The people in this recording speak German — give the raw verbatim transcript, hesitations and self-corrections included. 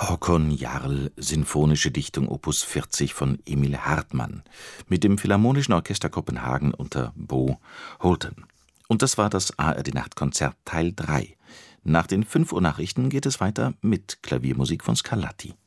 Håkon Jarl, Sinfonische Dichtung Opus vierzig von Emil Hartmann mit dem Philharmonischen Orchester Kopenhagen unter Bo Holten. Und das war das A R D-Nachtkonzert Teil drei. Nach den fünf Uhr Nachrichten geht es weiter mit Klaviermusik von Scarlatti.